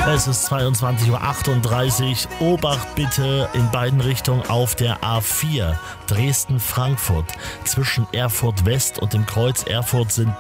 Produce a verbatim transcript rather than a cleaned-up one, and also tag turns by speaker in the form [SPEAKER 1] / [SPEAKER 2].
[SPEAKER 1] Es ist zweiundzwanzig Uhr achtunddreißig. Obacht bitte in beiden Richtungen auf der A vier Dresden-Frankfurt. Zwischen Erfurt West und dem Kreuz Erfurt sind